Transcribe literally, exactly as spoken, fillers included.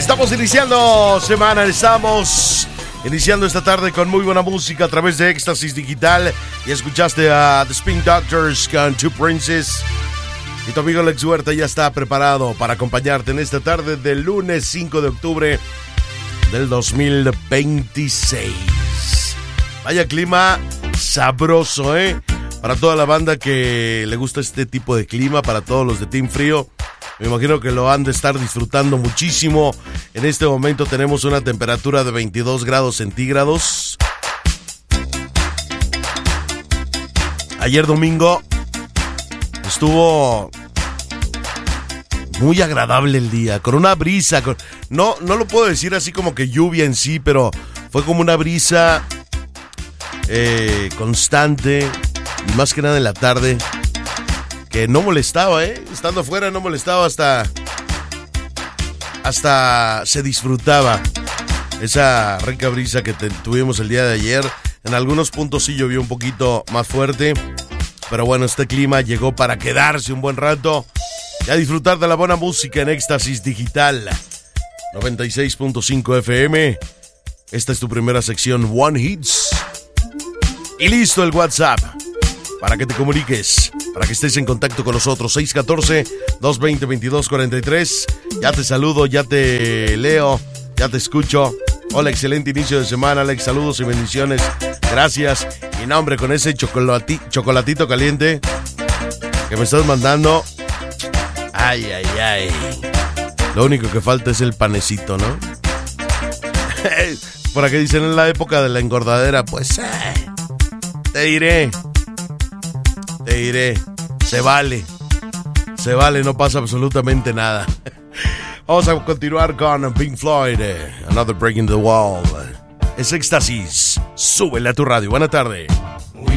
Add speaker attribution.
Speaker 1: Estamos iniciando semana, estamos iniciando esta tarde con muy buena música a través de Éxtasis Digital. Y escuchaste a The Spin Doctors con Two Princes. Y tu amigo Alex Huerta ya está preparado para acompañarte en esta tarde del lunes cinco de octubre del dos mil veintiséis. Vaya clima sabroso, ¿eh? Para toda la banda que le gusta este tipo de clima, para todos los de Team Frío, me imagino que lo han de estar disfrutando muchísimo. En este momento tenemos una temperatura de veintidós grados centígrados. Ayer domingo estuvo muy agradable el día, con una brisa. Con... No, no lo puedo decir así como que lluvia en sí, pero fue como una brisa eh, constante, y más que nada en la tarde, que no molestaba, ¿eh? Estando afuera no molestaba, hasta, hasta se disfrutaba esa rica brisa que te, tuvimos el día de ayer. En algunos puntos sí llovió un poquito más fuerte, pero bueno, este clima llegó para quedarse un buen rato y a disfrutar de la buena música en Éxtasis Digital noventa y seis punto cinco F M. Esta es tu primera sección, One Hits. Y listo el WhatsApp para que te comuniques, para que estés en contacto con nosotros. Seis uno cuatro, dos dos cero, dos dos cuatro tres. Ya te saludo, ya te leo, ya te escucho. Hola, excelente inicio de semana, Alex. Saludos y bendiciones. Gracias. Y no, hombre, con ese chocolati, chocolatito caliente que me estás mandando. Ay, ay, ay. Lo único que falta es el panecito, ¿no? Por aquí dicen, en la época de la engordadera, pues eh, te diré. Te diré, se vale, se vale, no pasa absolutamente nada. Vamos a continuar con Pink Floyd, Another Break in the Wall. Es Éxtasis, súbele a tu radio. Buena tarde.